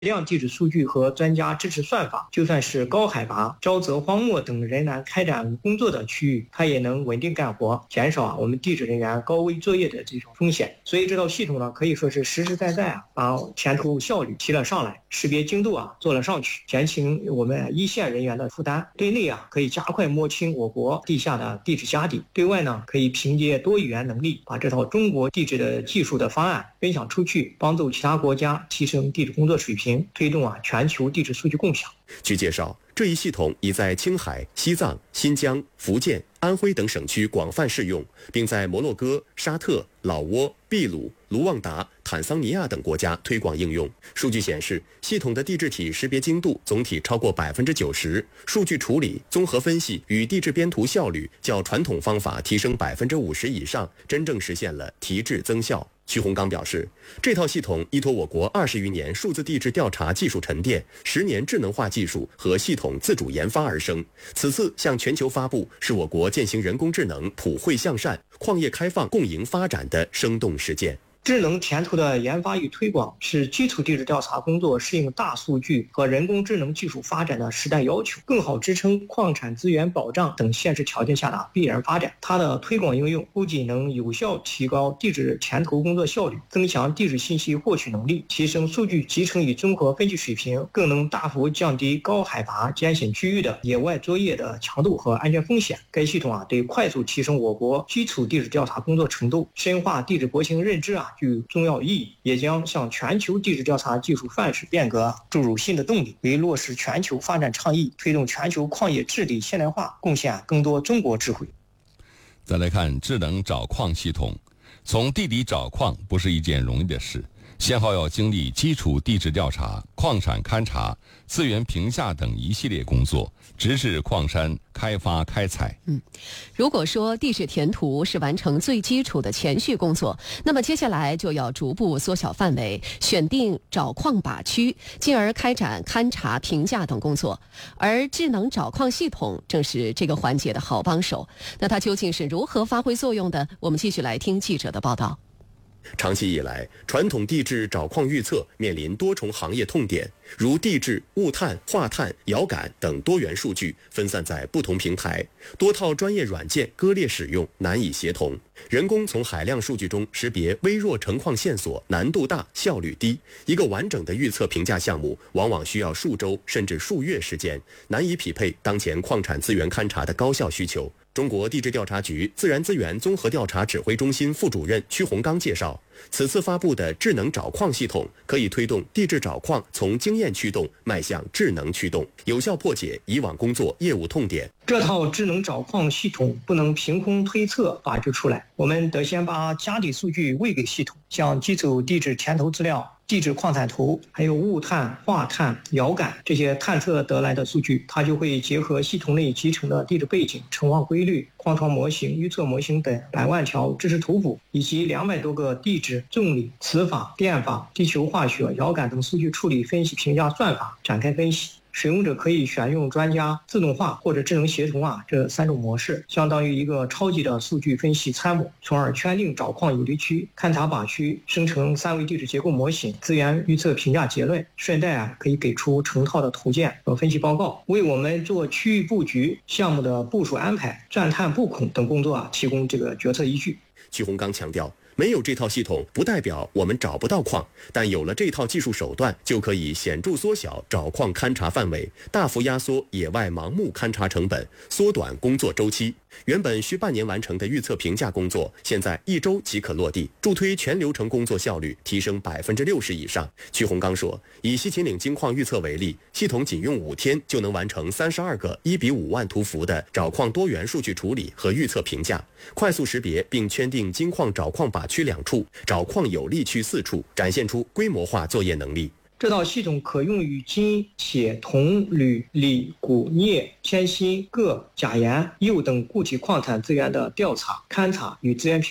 量地质数据和专家支持算法，就算是高海拔、沼泽、荒漠等仍然开展工作的区域，它也能稳定干活，减少我们地质人员高危作业的这种风险。所以这套系统呢，可以说是实实在在把前途效率提了上来，识别精度做了上去，减轻我们一线人员的负担。对内可以加快摸清我国地下的地质家底；对外呢，可以凭借多语言能力，把这套中国地质的技术的方案分享出去，帮助其他国家提升地质工作水平，推动全球地质数据共享。 据介绍，这一系统已在青海、西藏、新疆、福建、安徽等省区广泛适用，并在摩洛哥、沙特、老挝、秘鲁、卢旺达、坦桑尼亚等国家推广应用。数据显示，系统的地质体识别精度总体超过90%，数据处理、综合分析与地质编图效率较传统方法提升50%以上，真正实现了提质增效。徐洪刚表示，这套系统依托我国20余年数字地质调查技术沉淀、10年智能化技术和系统自主研发而生。此次向全球发布，是我国践行人工智能普惠向善、矿业开放共赢发展的生动实践。 智能田图的研发与推广是基础地质调查工作适应大数据和人工智能技术发展的时代要求，更好支撑矿产资源保障等现实条件下的必然发展。它的推广应用不仅能有效提高地质田图工作效率，增强地质信息获取能力，提升数据集成与综合分析水平，更能大幅降低高海拔艰险区域的野外作业的强度和安全风险。该系统对快速提升我国基础地质调查工作程度、深化地质国情认知具重要意义，也将向全球地质调查技术范式变革注入新的动力，为落实全球发展倡议、推动全球矿业治理现代化贡献更多中国智慧。 再来看智能找矿系统，从地底找矿不是一件容易的事，先后要经历基础地质调查、矿产勘查、资源评价等一系列工作，直至矿山开发开采。 如果说地质填图是完成最基础的前序工作，那么接下来就要逐步缩小范围，选定找矿靶区，进而开展勘查、评价等工作。而智能找矿系统正是这个环节的好帮手。那它究竟是如何发挥作用的？我们继续来听记者的报道。 长期以来，传统地质找矿预测面临多重行业痛点，如地质、物探、化探、遥感等多元数据分散在不同平台，多套专业软件割裂使用，难以协同。人工从海量数据中识别微弱成矿线索难度大，效率低。一个完整的预测评价项目往往需要数周甚至数月时间，难以匹配当前矿产资源勘查的高效需求。中国地质调查局自然资源综合调查指挥中心副主任屈洪刚介绍，此次发布的智能找矿系统可以推动地质找矿从经验驱动迈向智能驱动，有效破解以往工作业务痛点。 这套智能找矿系统不能凭空推测发掘出来，我们得先把家底数据喂给系统，像基础地质田头资料、地质矿产图，还有物探、化探、遥感这些探测得来的数据，它就会结合系统内集成的地质背景、成矿规律、矿床模型、预测模型等100万条知识图谱，以及200多个地质、重力、磁法、电法、地球化学、遥感等数据处理、分析、评价算法展开分析。使用者可以选用专家、自动化或者智能协同这3种模式，相当于一个超级的数据分析参谋，从而圈定找矿有利区、勘察靶区，生成3维地质结构模型、资源预测评价结论，顺带可以给出成套的图鉴和分析报告，为我们做区域布局、项目的部署安排、钻探布孔等工作提供这个决策依据。 屈洪刚强调，没有这套系统不代表我们找不到矿，但有了这套技术手段，就可以显著缩小找矿勘察范围，大幅压缩野外盲目勘察成本，缩短工作周期。原本需半年完成的预测评价工作，现在1周即可落地，助推全流程工作效率提升60%以上。屈洪刚说，以西秦岭金矿预测为例，系统仅用5天就能完成32个1:5万图幅的找矿多元数据处理和预测评价，快速识别并圈定金矿找矿靶区2处，找矿有利区4处，展现出规模化作业能力。 这套系统可用于金、铁、铜、铝、锂、钴、镍、铅、锌、铬、钾、盐、铀等固体矿产资源的调查、勘查与资源评价，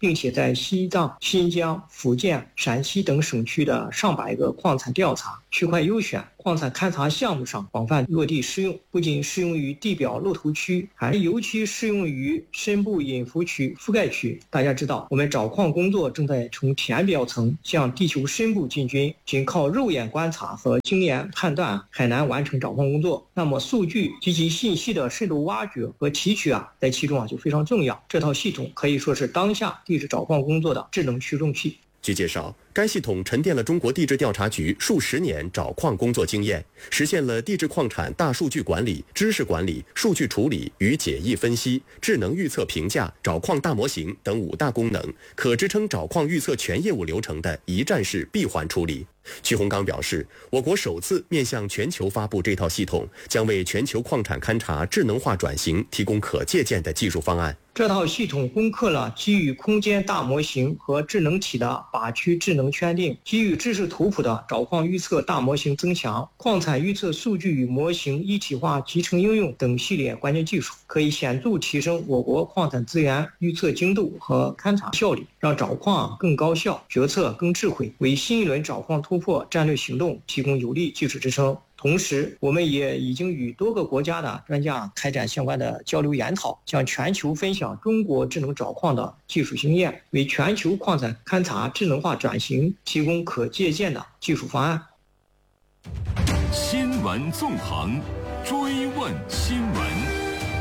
并且在西藏、新疆、福建、陕西等省区的上百个矿产调查、区块优选、矿产勘察项目上广泛落地适用，不仅适用于地表露头区，还尤其适用于深部隐伏区、覆盖区。大家知道，我们找矿工作正在从浅表层向地球深部进军，仅靠肉眼观察和经验判断很难完成找矿工作。那么数据及其信息的深度挖掘和提取在其中就非常重要。这套系统可以说是当下地质找矿工作的智能驱动器。 据介绍，该系统沉淀了中国地质调查局数十年找矿工作经验，实现了地质矿产大数据管理、知识管理、数据处理与解译分析、智能预测评价、找矿大模型等5大功能，可支撑找矿预测全业务流程的一站式闭环处理。曲洪刚表示，我国首次面向全球发布这套系统，将为全球矿产勘察智能化转型提供可借鉴的技术方案。 这套系统攻克了基于空间大模型和智能体的靶区智能圈定，基于知识图谱的找矿预测大模型增强，矿产预测数据与模型一体化集成应用等系列关键技术，可以显著提升我国矿产资源预测精度和勘察效率，让找矿更高效，决策更智慧，为新一轮找矿突破战略行动提供有力技术支撑。同时，我们也已经与多个国家的专家开展相关的交流研讨，向全球分享中国智能找矿的技术经验，为全球矿产勘察智能化转型提供可借鉴的技术方案。 新闻纵横，追问新闻。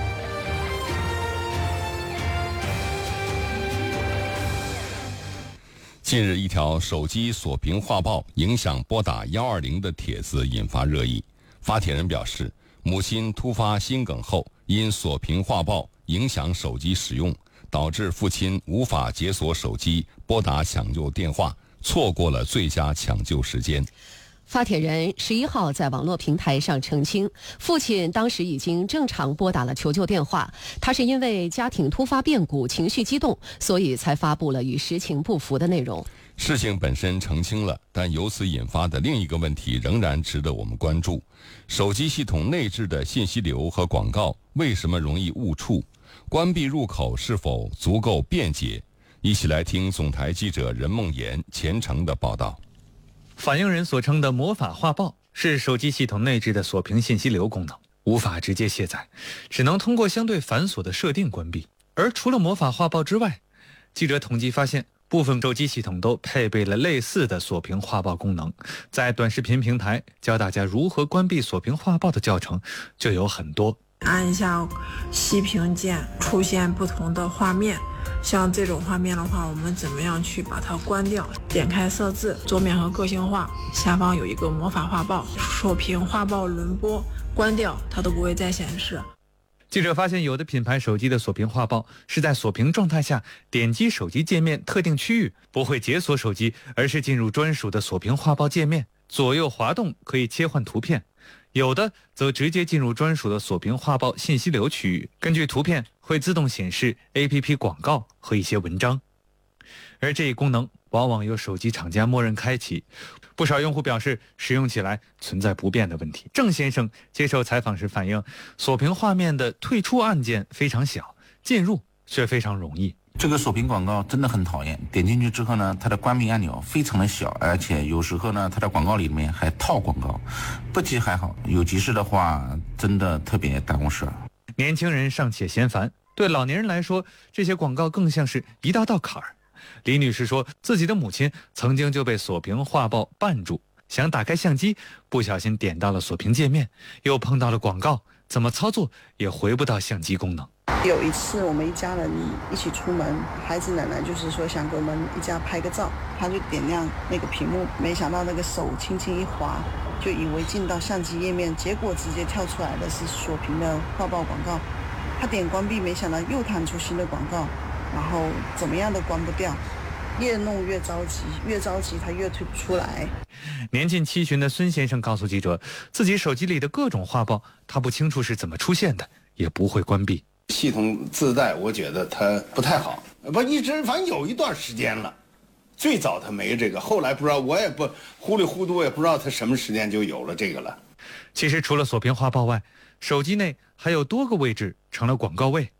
近日，一条手机锁屏画报影响拨打120的帖子引发热议。发帖人表示，母亲突发心梗后，因锁屏画报影响手机使用，导致父亲无法解锁手机拨打抢救电话，错过了最佳抢救时间。 发帖人11号在网络平台上澄清，父亲当时已经正常拨打了求救电话，他是因为家庭突发变故，情绪激动，所以才发布了与实情不符的内容。 事情本身澄清了，但由此引发的另一个问题仍然值得我们关注：手机系统内置的信息流和广告为什么容易误触？关闭入口是否足够便捷？一起来听总台记者任梦妍、虔诚的报道。 反映人所称的魔法画报是手机系统内置的锁屏信息流功能，无法直接卸载，只能通过相对繁琐的设定关闭。而除了魔法画报之外，记者统计发现，部分手机系统都配备了类似的锁屏画报功能。在短视频平台教大家如何关闭锁屏画报的教程就有很多。 按下熄屏键出现不同的画面，像这种画面的话，我们怎么样去把它关掉？点开设置，桌面和个性化，下方有一个魔法画报，锁屏画报轮播，关掉它都不会再显示。 记者发现，有的品牌手机的锁屏画报是在锁屏状态下点击手机界面特定区域，不会解锁手机，而是进入专属的锁屏画报界面，左右滑动可以切换图片。有的则直接进入专属的锁屏画报信息流区域，根据图片会自动显示 APP 广告和一些文章。而这一功能往往由手机厂家默认开启，不少用户表示使用起来存在不便的问题。郑先生接受采访时反映，锁屏画面的退出按键非常小，进入却非常容易。 这个锁屏广告真的很讨厌，点进去之后呢，它的关闭按钮非常的小，而且有时候呢，它的广告里面还套广告，不急还好，有急事的话真的特别耽误事。 年轻人尚且嫌烦，对老年人来说，这些广告更像是一道坎儿。李女士说，自己的母亲曾经就被锁屏画报绊住，想打开相机，不小心点到了锁屏界面，又碰到了广告，怎么操作也回不到相机功能。 有一次我们一家人一起出门，孩子奶奶就是说想给我们一家拍个照，他就点亮那个屏幕，没想到那个手轻轻一滑，就以为进到相机页面，结果直接跳出来的是锁屏的画报广告。他点关闭，没想到又弹出新的广告，然后怎么样都关不掉，越弄越着急，越着急他越退不出来。 年近70的孙先生告诉记者，自己手机里的各种画报他不清楚是怎么出现的，也不会关闭。 系统自带我觉得它不太好，一直反正有一段时间了，最早它没这个，后来不知道，我也不糊里糊涂，也不知道它什么时间就有了这个了。 其实除了锁屏画报外，手机内还有多个位置成了广告位。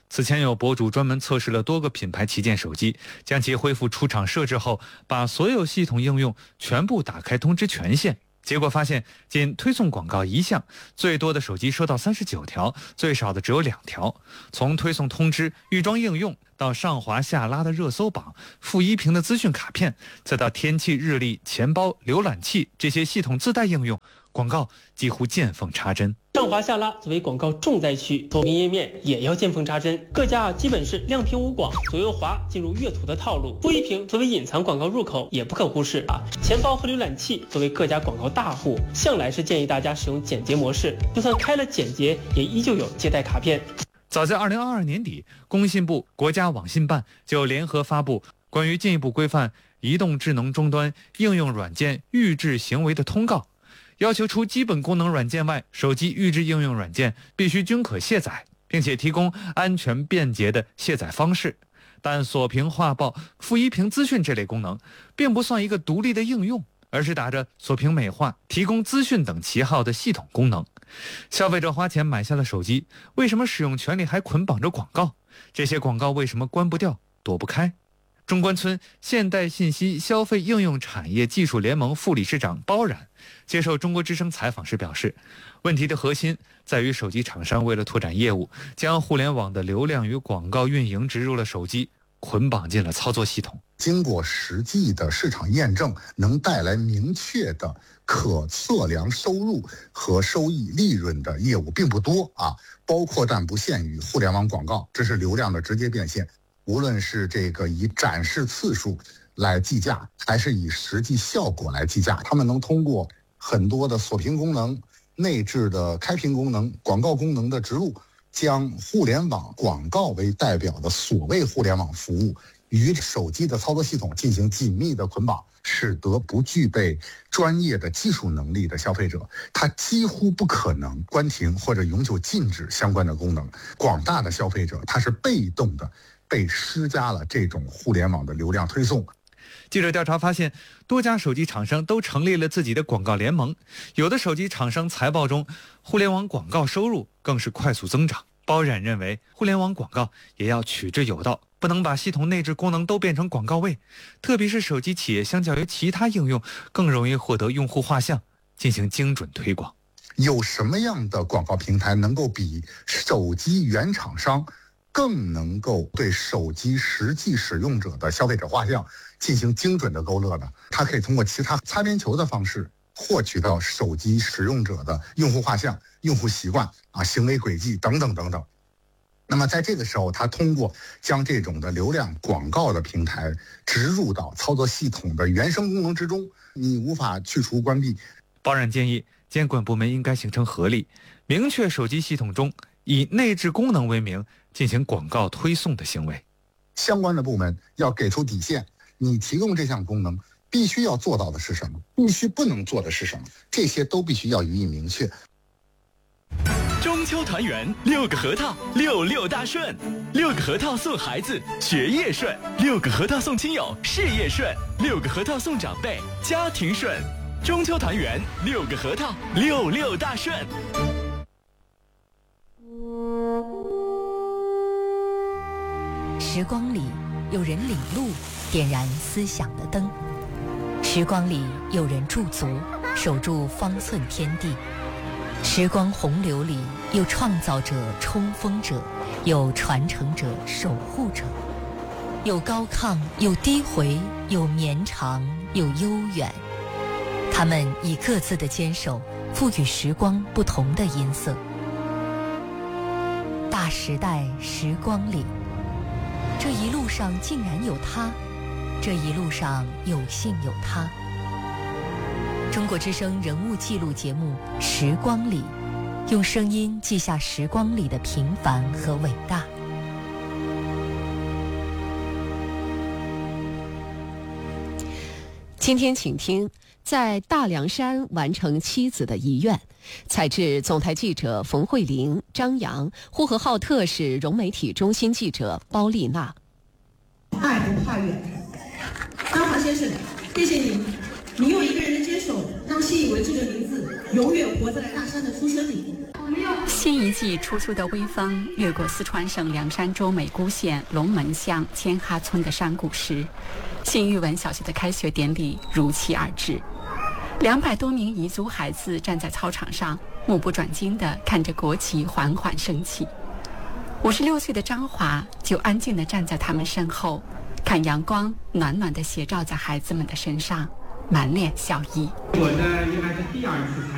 此前有博主专门测试了多个品牌旗舰手机，将其恢复出厂设置后，把所有系统应用全部打开通知权限。结果发现，仅推送广告一项，最多的手机收到39条，最少的只有2条。从推送通知、预装应用，到上滑下拉的热搜榜、负1屏的资讯卡片，再到天气、日历、钱包、浏览器这些系统自带应用，广告几乎见缝插针。 上滑下拉作为广告重灾区，索屏页面也要见缝插针。各家基本是亮屏无广，左右滑进入阅图的套路。负1屏作为隐藏广告入口也不可忽视啊。钱包和浏览器作为各家广告大户，向来是建议大家使用简洁模式，就算开了简洁，也依旧有接待卡片。 早在2022年底，工信部、国家网信办就联合发布关于进一步规范移动智能终端应用软件预置行为的通告，要求除基本功能软件外，手机预置应用软件必须均可卸载，并且提供安全便捷的卸载方式。但锁屏画报、负1屏资讯这类功能并不算一个独立的应用，而是打着锁屏美化、提供资讯等旗号的系统功能。消费者花钱买下了手机，为什么使用权里还捆绑着广告？这些广告为什么关不掉、躲不开？中关村现代信息消费应用产业技术联盟副理事长包冉接受中国之声采访时表示，问题的核心在于手机厂商为了拓展业务，将互联网的流量与广告运营植入了手机，捆绑进了操作系统。 经过实际的市场验证，能带来明确的可测量收入和收益利润的业务并不多啊，包括但不限于互联网广告，这是流量的直接变现。无论是这个以展示次数来计价，还是以实际效果来计价，他们能通过很多的锁屏功能、内置的开屏功能、广告功能的植入，将互联网广告为代表的所谓互联网服务与手机的操作系统进行紧密的捆绑，使得不具备专业的技术能力的消费者，他几乎不可能关停或者永久禁止相关的功能。广大的消费者他是被动的被施加了这种互联网的流量推送。 记者调查发现，多家手机厂商都成立了自己的广告联盟，有的手机厂商财报中互联网广告收入更是快速增长。包冉认为，互联网广告也要取之有道，不能把系统内置功能都变成广告位，特别是手机企业相较于其他应用更容易获得用户画像，进行精准推广。 有什么样的广告平台能够比手机原厂商更能够对手机实际使用者的消费者画像进行精准的勾勒呢？它可以通过其他擦边球的方式获取到手机使用者的用户画像、用户习惯行为轨迹等等等等。那么在这个时候，它通过将这种的流量广告的平台植入到操作系统的原生功能之中，你无法去除关闭。 包冉建议监管部门应该形成合力，明确手机系统中以内置功能为名进行广告推送的行为。 相关的部门要给出底线，你提供这项功能必须要做到的是什么，必须不能做的是什么，这些都必须要予以明确。 中秋团圆，6个核桃，66大顺，6个核桃送孩子学业顺，6个核桃送亲友事业顺，6个核桃送长辈家庭顺。中秋团圆，6个核桃，66大顺。 时光里有人领路，点燃思想的灯；时光里有人驻足，守住方寸天地。时光洪流里有创造者、冲锋者，有传承者、守护者，有高亢，有低回，有绵长，有悠远。他们以各自的坚守，赋予时光不同的音色。大时代时光里，这一路上竟然有他，这一路上有幸有他。中国之声人物记录节目《时光里》，用声音记下时光里的平凡和伟大。 今天请听，在大凉山完成妻子的遗愿。采自总台记者冯慧玲、张扬，呼和浩特市融媒体中心记者包丽娜。 爱不怕远。张华先生，谢谢你，你用一个人的坚守，让信以为这个名字永远活在了大山的出生里。 新一季初秋的微风掠过四川省凉山州美姑县龙门乡千哈村的山谷时，新育文小学的开学典礼如期而至。200多名彝族孩子站在操场上，目不转睛地看着国旗缓缓升起。56岁的张华就安静地站在他们身后，看阳光暖暖地斜照在孩子们的身上，满脸笑意。 我的应该是第2次参